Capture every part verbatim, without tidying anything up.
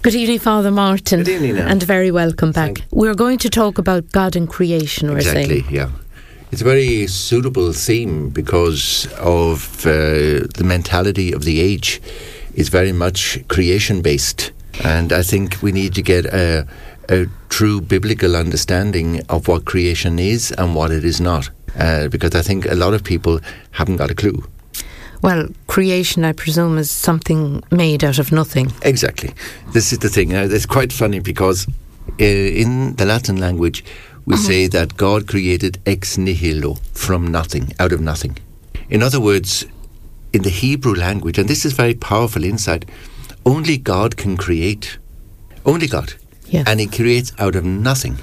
Good evening, Father Martin. Good evening, Anne. And very welcome back. Thank- We're going to talk about God and creation, we're Exactly, saying. yeah. It's a very suitable theme because of uh, the mentality of the age. It's very much creation-based. And I think we need to get a, a true biblical understanding of what creation is and what it is not. Uh, because I think a lot of people haven't got a clue. Well, creation, I presume, is something made out of nothing. Exactly. This is the thing. Uh, it's quite funny because uh, in the Latin language, we uh-huh. say that God created ex nihilo, from nothing, out of nothing. In other words, in the Hebrew language, and this is very powerful insight, only God can create. Only God. Yes. And He creates out of nothing.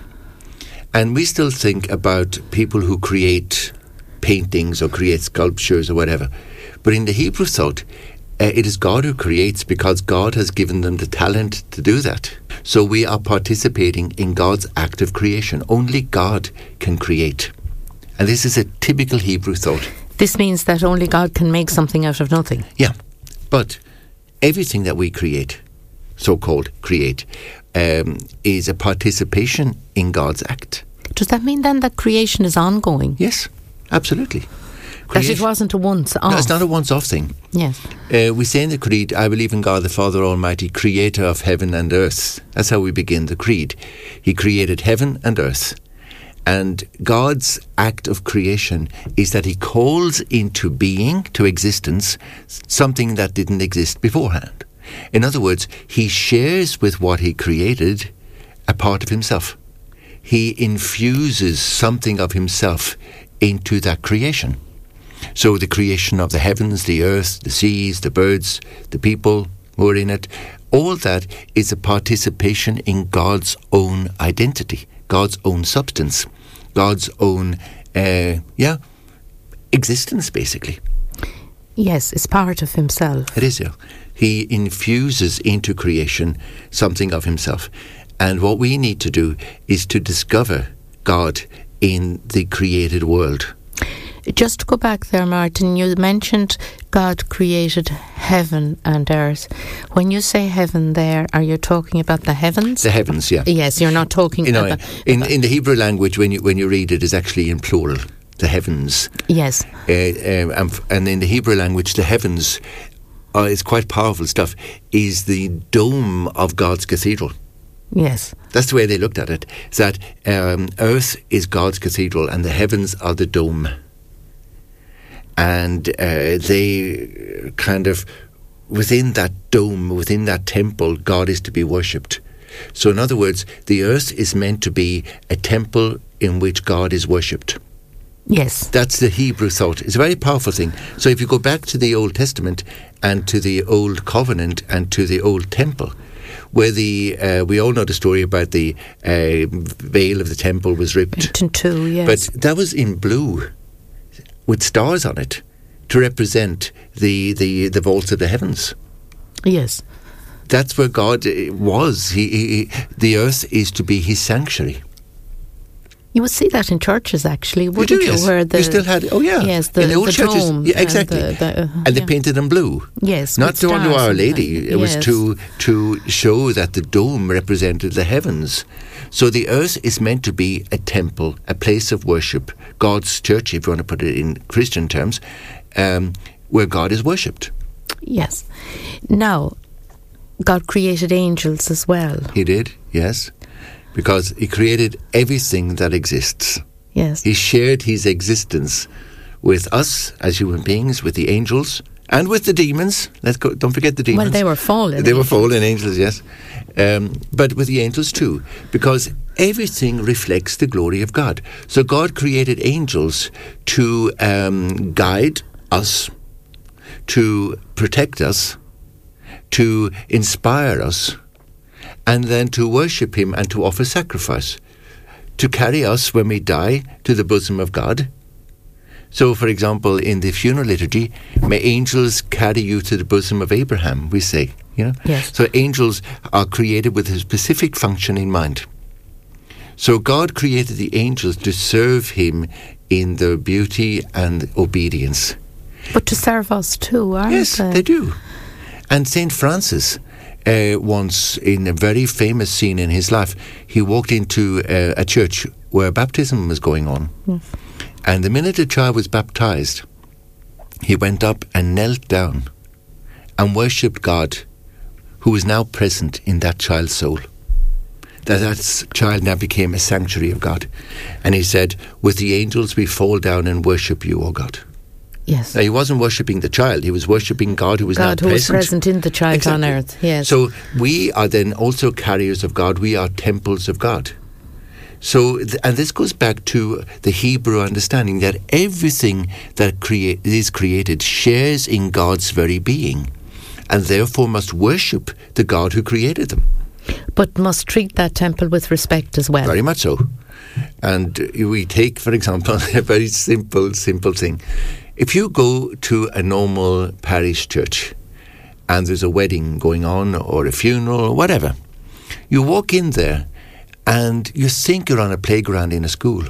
And we still think about people who create paintings or create sculptures or whatever. But in the Hebrew thought, uh, it is God who creates because God has given them the talent to do that. So we are participating in God's act of creation. Only God can create. And this is a typical Hebrew thought. This means that only God can make something out of nothing. Yeah. But everything that we create, so-called create, um, is a participation in God's act. Does that mean then that creation is ongoing? Yes, absolutely. That it wasn't a once-off? No, it's not a once-off thing. Yes. Uh, we say in the Creed, I believe in God the Father Almighty, creator of heaven and earth. That's how we begin the Creed. He created heaven and earth. And God's act of creation is that He calls into being, to existence, something that didn't exist beforehand. In other words, He shares with what He created a part of Himself. He infuses something of Himself into that creation. So the creation of the heavens, the earth, the seas, the birds, the people who are in it, all that is a participation in God's own identity, God's own substance, God's own, uh, yeah, existence, basically. Yes, it's part of Himself. It is, yeah. He infuses into creation something of Himself. And what we need to do is to discover God in the created world. Just to go back there, Martin, you mentioned God created heaven and earth. When you say heaven there, are you talking about the heavens? The heavens, yeah. Yes, you're not talking you know, about... In, in the Hebrew language, when you when you read it, it's actually in plural, the heavens. Yes. Uh, um, and in the Hebrew language, the heavens, uh, is quite powerful stuff, is the dome of God's cathedral. Yes. That's the way they looked at it, is that um, earth is God's cathedral and the heavens are the dome. And uh, they kind of, within that dome, within that temple, God is to be worshipped. So in other words, the earth is meant to be a temple in which God is worshipped. Yes. That's the Hebrew thought. It's a very powerful thing. So if you go back to the Old Testament and to the Old Covenant and to the Old Temple, where the uh, we all know the story about the uh, veil of the temple was ripped. In two, yes. But that was in blue, with stars on it, to represent the, the, the vaults of the heavens. Yes. That's where God was. He, he, the earth is to be His sanctuary. You would see that in churches, actually, wouldn't you? Do, you? yes. Where the, you still had, oh yeah, yes, the, in the old the churches, dome yeah, exactly, and, the, the, uh, and they yeah. painted them blue. Yes, not to honor Our Lady. It yes. was to to show that the dome represented the heavens. So the earth is meant to be a temple, a place of worship, God's church, if you want to put it in Christian terms, um, where God is worshipped. Yes. Now, God created angels as well. He did, yes, because He created everything that exists. Yes. He shared His existence with us as human beings, with the angels, and with the demons. Let's go. Don't forget the demons. Well, they were fallen. They were fallen angels, yes. Um, but with the angels too, because everything reflects the glory of God. So God created angels to um, guide us, to protect us, to inspire us, and then to worship Him and to offer sacrifice, to carry us when we die to the bosom of God. So, for example, in the funeral liturgy, may angels carry you to the bosom of Abraham, we say. You know? Yes. So angels are created with a specific function in mind. So God created the angels to serve Him in their beauty and obedience. But to serve us too, aren't yes, they? Yes, they do. And Saint Francis uh, once, in a very famous scene in his life, he walked into uh, a church where baptism was going on. Mm. And the minute a child was baptized, he went up and knelt down and worshipped God, who was now present in that child's soul. That that child now became a sanctuary of God. And he said, with the angels we fall down and worship you, O God. Yes. Now, he wasn't worshipping the child, he was worshipping God who was God now who present. was present in the child exactly. on earth, yes. So we are then also carriers of God, we are temples of God. So, th- and this goes back to the Hebrew understanding that everything that crea- is created shares in God's very being, and therefore must worship the God who created them. But must treat that temple with respect as well. Very much so. And we take, for example, a very simple, simple thing. If you go to a normal parish church and there's a wedding going on or a funeral or whatever, you walk in there and you think you're on a playground in a school.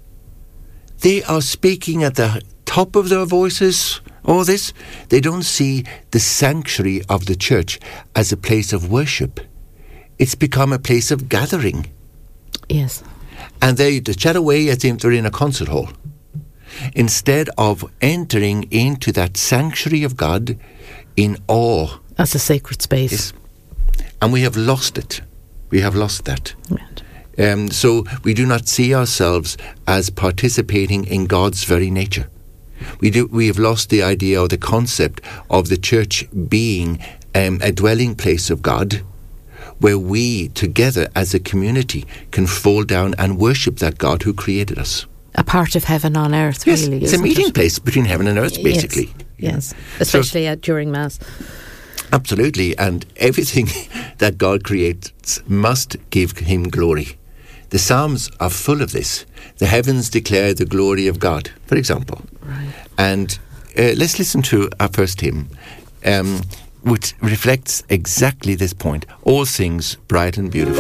They are speaking at the top of their voices, all this. They don't see the sanctuary of the church as a place of worship. It's become a place of gathering. Yes. And they chat away as if they're in a concert hall, instead of entering into that sanctuary of God in awe. As a sacred space. Yes. And we have lost it. We have lost that. Right. Um, so we do not see ourselves as participating in God's very nature. We do. We have lost the idea or the concept of the church being um, a dwelling place of God, where we together as a community can fall down and worship that God who created us. A part of heaven on earth, yes, really. It's a meeting it? place between heaven and earth, basically. Yes, yes. Especially so, at, during Mass. Absolutely, and everything that God creates must give him glory. The Psalms are full of this. The heavens declare the glory of God, for example. Right. And uh, let's listen to our first hymn, um, which reflects exactly this point. All things bright and beautiful.